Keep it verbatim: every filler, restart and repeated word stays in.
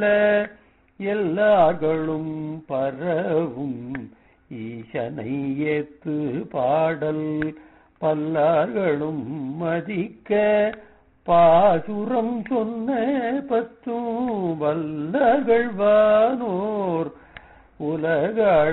எல்லார்களும் பரவும் ஈசனை ஏத்து பாடல் பல்லார்களும் மதிக்க பாசுரம் சொன்ன பத்தும் வல்லகழ்வானோர் உலக